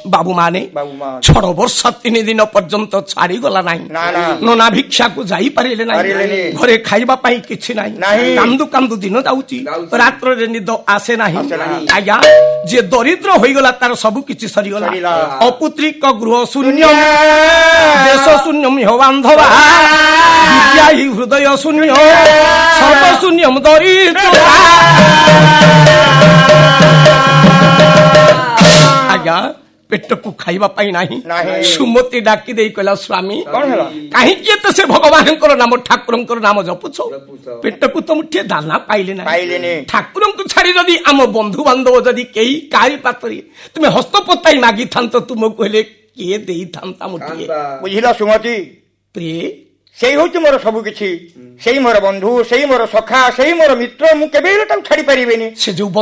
ବାବୁ ମାନେ 6 ବର୍ଷ 3 ଦିନ ପର୍ଯ୍ୟନ୍ତ ଛାଡିଗଲା ନାହିଁ। ନନା ଭିକ୍ଷାକୁ ଯାଇପାରିଲେ ନାହିଁ, ଘରେ ଖାଇବା ପାଇଁ କିଛି ନାହିଁ। କାନ୍ଦୁ କାନ୍ଦୁ ଦିନ ଯାଉଛି, ରାତ୍ରରେ ନିଦ ଆସେ ନାହିଁ। ଆଜ୍ଞା, ଯିଏ ଦରିଦ୍ର ହୋଇଗଲା ତାର ସବୁ କିଛି ସରିଗଲା। ଅପୁତ୍ରିକ ଗୃହ ଶୂନ୍ୟ, ଦେଶ ଶୂନ୍ୟ ମିହ ବାନ୍ଧବା, ବିଦ୍ୟା ହି ହୃଦୟ ଶୂନ୍ୟ, ସର୍ବଶୂନ୍ୟ ଦରିଦ୍ର। ଆଜ୍ଞା, ପେଟକୁ ଖାଇବା ପାଇଁ ନାହିଁ। ସୁମତି ଡାକି ଦେଇ କହିଲା, ସ୍ୱାମୀ କାହିଁକି ଏତେ ସେ ଭଗବାନଙ୍କର ନାମ ଠାକୁରଙ୍କର ନାମ ଜପୁଛ? ପେଟକୁ ତ ମୁଠିଏ ଦାନା ପାଇଲେ ନାହିଁ। ଠାକୁରଙ୍କୁ ଛାଡ଼ି ଯଦି ଆମ ବନ୍ଧୁ ବାନ୍ଧବ ଯଦି କେହି କାହାରି ପାଖରେ ତୁମେ ହସ୍ତ ପତାଇ ମାଗିଥାନ୍ତ, ତୁମକୁ ହେଲେ କିଏ ଦେଇଥାନ୍ତା ମୁଠିଏ? ବୁଝିଲ ସୁମତି, ପ୍ରିୟ ସେଇ ହଉଛି ମୋର ସବୁ କିଛି। ସେଇ ମୋର ବନ୍ଧୁ, ସେଇ ମୋର ସଖା, ସେଇ ମୋର ମିତ୍ର। ମୁଁ କେବେ ହେଲେ ତାକୁ ଛାଡି ପାରିବିନି। ସେ ଯୋଉ